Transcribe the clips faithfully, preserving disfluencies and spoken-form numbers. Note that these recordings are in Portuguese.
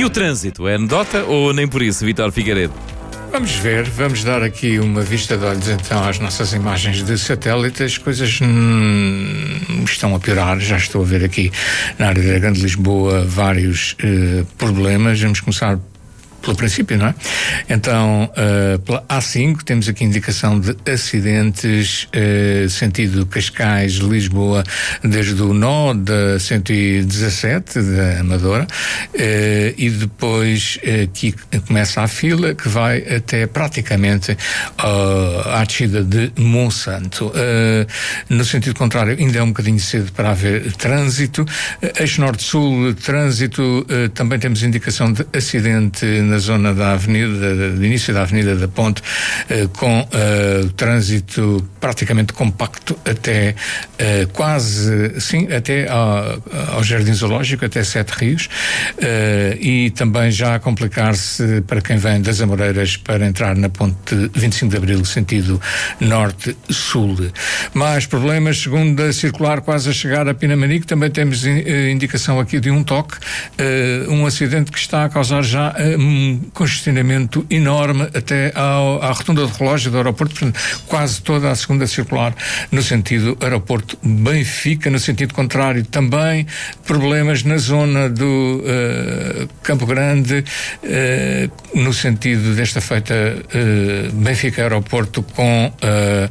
E o trânsito, é anedota ou nem por isso, Vítor Figueiredo? Vamos ver, vamos dar aqui uma vista de olhos então às nossas imagens de satélite. As coisas hum, estão a piorar, já estou a ver aqui na área da Grande Lisboa vários uh, problemas. Vamos começar pelo princípio, não é? Então, uh, pela A cinco, temos aqui indicação de acidentes, uh, sentido Cascais-Lisboa, desde o nó da cento e dezassete, da Amadora, uh, e depois uh, aqui começa a fila, que vai até praticamente uh, à descida de Monsanto. Uh, no sentido contrário, ainda é um bocadinho cedo para haver trânsito. Uh, Eixo Norte-Sul, trânsito, uh, também temos indicação de acidente na zona da avenida, do início da Avenida da Ponte, eh, com eh, trânsito praticamente compacto até eh, quase, sim, até ao, ao Jardim Zoológico, até Sete Rios, eh, e também já a complicar-se para quem vem das Amoreiras para entrar na Ponte vinte e cinco de Abril, sentido Norte-Sul. Mais problemas, segunda circular quase a chegar a Pinamanique, também temos eh, indicação aqui de um toque, eh, um acidente que está a causar já eh, um congestionamento enorme até ao, à rotunda de relógio do aeroporto, portanto, quase toda a segunda circular no sentido aeroporto Benfica, no sentido contrário também problemas na zona do uh, Campo Grande, uh, no sentido desta feita uh, Benfica aeroporto com uh,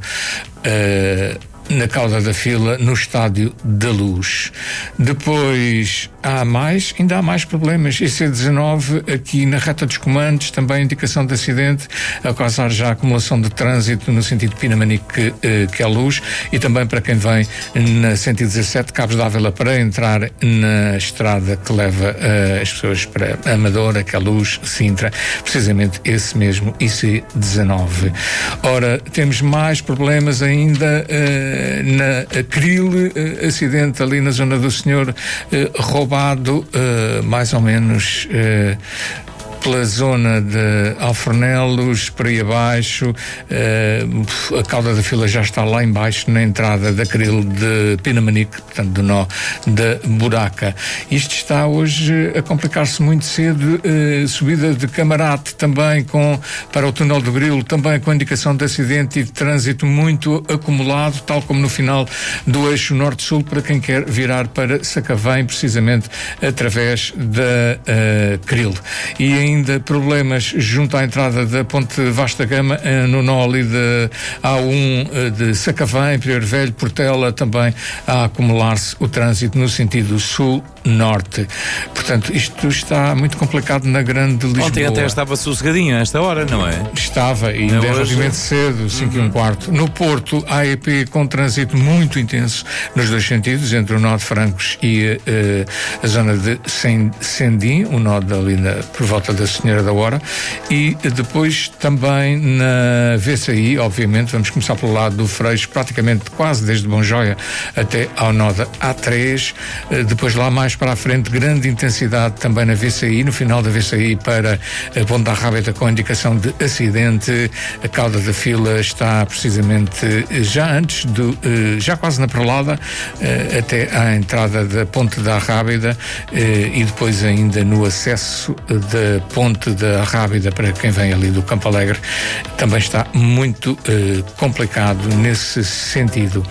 uh, na cauda da fila, no Estádio da Luz. Depois há mais, ainda há mais problemas. E C dezanove, aqui na reta dos comandos, também indicação de acidente, a causar já acumulação de trânsito no sentido Pinamanique, eh, que é a Luz, e também para quem vem na cento e dezassete, Cabos de Ávila, para entrar na estrada que leva eh, as pessoas para a Amadora, que é a Luz, Sintra, precisamente esse mesmo I C dezanove. Ora, temos mais problemas ainda eh, na Cril, eh, acidente ali na zona do Senhor, eh, roubado, eh, mais ou menos eh, pela zona de Alfornelos, por aí abaixo, eh, a cauda da fila já está lá embaixo, na entrada da Cril de Pinamanique, portanto do nó da Buraca. Isto está hoje a complicar-se muito cedo, eh, subida de Camarate também com, para o túnel do Grilo, também com indicação de acidente e de trânsito muito acumulado, tal como no final do eixo Norte-Sul, para quem quer virar para Sacavém, precisamente através da uh, Cril. E em ainda problemas junto à entrada da Ponte Vasta Gama, no nó ali de A um de Sacavém, Prior Velho, Portela, também a acumular-se o trânsito no sentido sul-norte. Portanto, isto está muito complicado na Grande Lisboa. Ontem até estava sossegadinho a esta hora, não é? Estava, e ainda é relativamente cedo, cinco uhum. e um quarto. No Porto, A E P com trânsito muito intenso nos dois sentidos, entre o nó de Francos e uh, a zona de Sendim, o nó ali na, por volta da Senhora da Hora, e depois também na V C I, obviamente, vamos começar pelo lado do Freixo, praticamente quase desde Bonjoia até ao nó da A três, depois lá mais para a frente, grande intensidade também na V C I, no final da V C I para a Ponte da Rábida com indicação de acidente, a cauda da fila está precisamente já antes do, já quase na prelada, até à entrada da Ponte da Rábida, e depois ainda no acesso da Ponte da Rábida para quem vem ali do Campo Alegre, também está muito uh, complicado nesse sentido.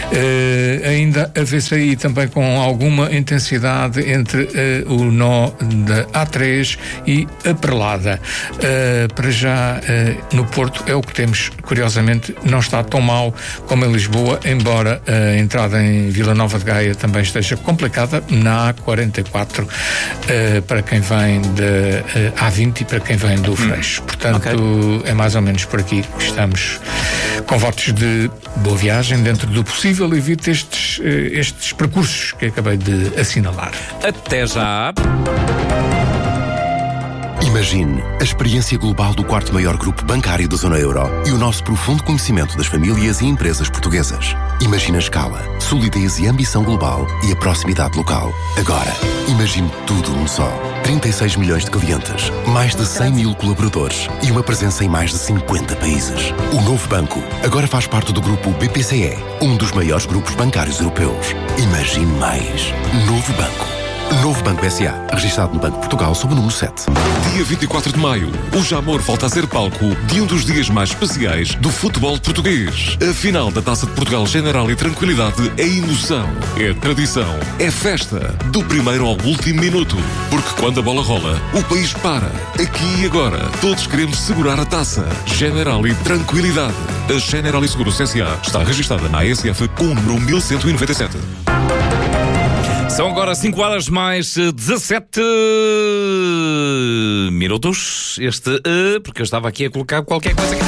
Uh, ainda a V C I também com alguma intensidade entre uh, o nó da A três e a Prelada. Uh, para já uh, no Porto é o que temos, curiosamente não está tão mal como em Lisboa, embora a entrada em Vila Nova de Gaia também esteja complicada na A quarenta e quatro, uh, para quem vem de uh, A vinte e para quem vem do Freixo. Portanto, okay. É mais ou menos por aqui que estamos, com votos de boa viagem dentro do possível, evite estes, estes percursos que acabei de assinalar. Até já! Imagine a experiência global do quarto maior grupo bancário da zona euro e o nosso profundo conhecimento das famílias e empresas portuguesas. Imagine a escala, solidez e ambição global e a proximidade local. Agora, imagine tudo num só. trinta e seis milhões de clientes, mais de cem mil colaboradores e uma presença em mais de cinquenta países. O novo banco agora faz parte do grupo B P C E, um dos maiores grupos bancários europeus. Imagine mais. Novo banco. Novo Banco B S A, registado no Banco de Portugal sob o número sete. Dia vinte e quatro de maio, o Jamor volta a ser palco de um dos dias mais especiais do futebol português. A final da Taça de Portugal General e Tranquilidade é emoção, é tradição, é festa, do primeiro ao último minuto. Porque quando a bola rola, o país para. Aqui e agora, todos queremos segurar a taça. General e Tranquilidade. A General e Seguros S A está registada na A S F com o número mil cento e noventa e sete. São agora cinco horas mais dezassete minutos. Este, uh, porque eu estava aqui a colocar qualquer coisa.